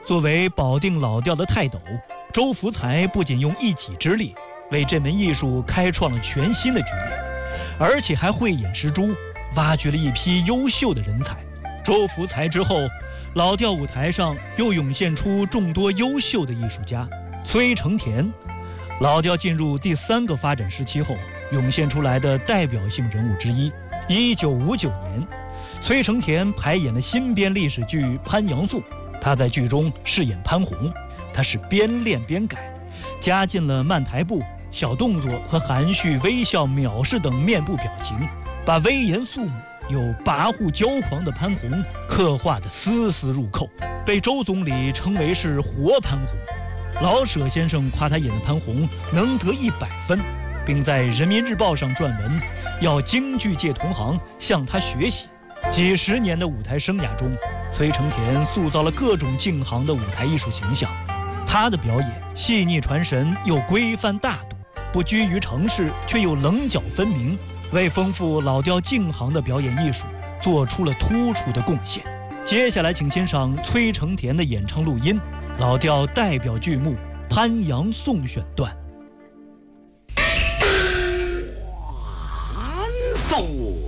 作为保定老调的泰斗，周福才不仅用一己之力为这门艺术开创了全新的局面，而且还慧眼识珠，挖掘了一批优秀的人才。周福才之后，老调舞台上又涌现出众多优秀的艺术家。崔成田，老调进入第3个发展时期后涌现出来的代表性人物之一。1959年，崔成田排演了新编历史剧《潘阳颂》，他在剧中饰演潘虹。他是边练边改，加进了慢台步、小动作和含蓄、微笑、藐视等面部表情，把威严肃穆又跋扈骄狂的潘虹刻画得丝丝入扣，被周总理称为是活潘虹。老舍先生夸他演的潘虹能得100分，并在人民日报上撰文，要京剧界同行向他学习。几十年的舞台生涯中，崔成田塑造了各种净行的舞台艺术形象。他的表演细腻传神又规范大度，不拘于程式却又棱角分明，为丰富老调净行的表演艺术做出了突出的贡献。接下来请欣赏崔成田的演唱录音，老调代表剧目《潘阳颂》选段。 潘颂